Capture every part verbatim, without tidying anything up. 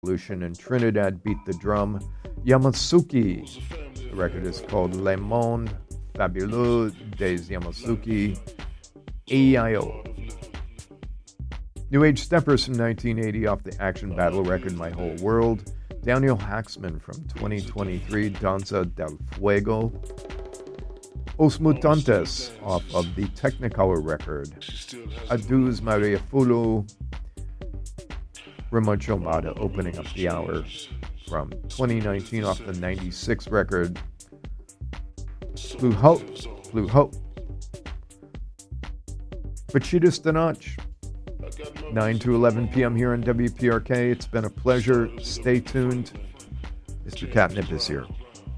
Revolution and Trinidad Beat the Drum. Yamasuki. The record is called Le Monde Fabuleux des Yamasuki. A E I O. New Age Steppers from nineteen eighty off the Action Battle record My Whole World. Daniel Haxman from twenty twenty-three, Danza del Fuego. Os Mutantes off of the Technicolor record. Aduz Maria Fulu. Ramon Chomada opening up the hour from twenty nineteen off the ninety-six record. Blue Hope. Blue Hope. Bachitas Danach. nine to eleven p.m. here on W P R K. It's been a pleasure. Stay tuned. Mister Catnip is here.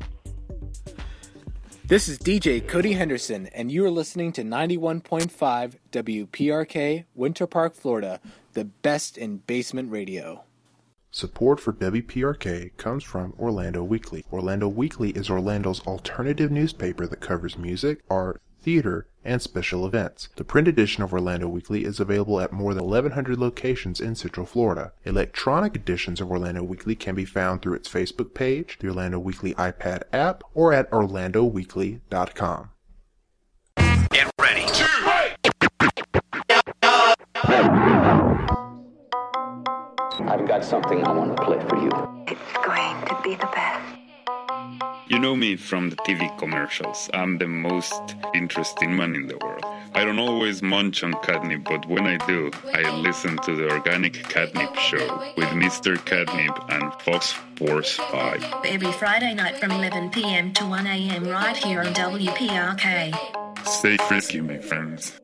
This is D J Cody Henderson, and you are listening to ninety-one point five W P R K, Winter Park, Florida, the best in basement radio. Support for W P R K comes from Orlando Weekly. Orlando Weekly is Orlando's alternative newspaper that covers music, art, theater, and special events. The print edition of Orlando Weekly is available at more than eleven hundred locations in Central Florida. Electronic editions of Orlando Weekly can be found through its Facebook page, the Orlando Weekly iPad app, or at orlando weekly dot com. Get ready. I've got something I want to play for you. It's going to be the best. You know me from the T V commercials. I'm the most interesting man in the world. I don't always munch on catnip, but when I do, I listen to the Organic Catnip Show with Mister Catnip and Fox Force five. Every Friday night from eleven p.m. to one a.m. right here on W P R K. Stay frisky, my friends.